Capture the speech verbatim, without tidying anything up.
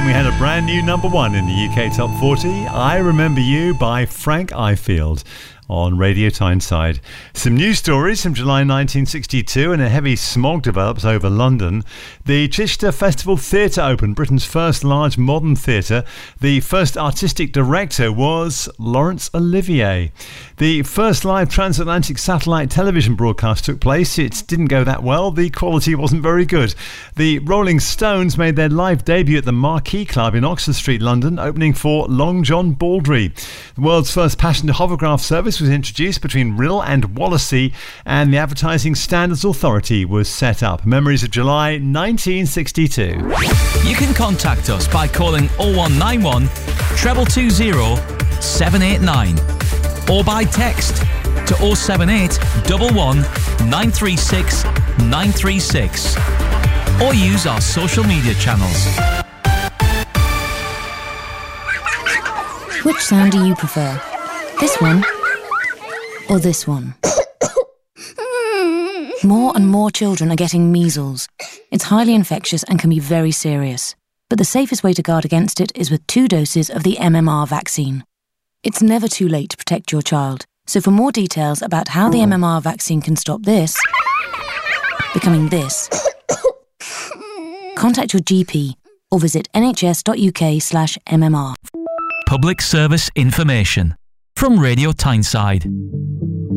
and we had a brand new number one in the U K Top forty, I Remember You by Frank Ifield on Radio Tyneside. Some news stories from July nineteen sixty-two, and a heavy smog develops over London. The Chichester Festival Theatre opened, Britain's first large modern theatre. The first artistic director was Laurence Olivier. The first live transatlantic satellite television broadcast took place. It didn't go that well. The quality wasn't very good. The Rolling Stones made their live debut at the Marquee Club in Oxford Street, London, opening for Long John Baldry. The world's first passenger hovercraft service was introduced between Rhyl and Wallasey, and the Advertising Standards Authority was set up. Memories of July nineteen sixty-two. You can contact us by calling oh one nine one, two two two, seven eight nine or by text to oh seven eight, one one, nine three six, nine three six, or use our social media channels. Which sound do you prefer? This one? Or this one? More and more children are getting measles. It's highly infectious and can be very serious. But the safest way to guard against it is with two doses of the M M R vaccine. It's never too late to protect your child. So for more details about how the M M R vaccine can stop this becoming this, contact your G P or visit nhs.uk slash MMR. Public service information from Radio Tyneside.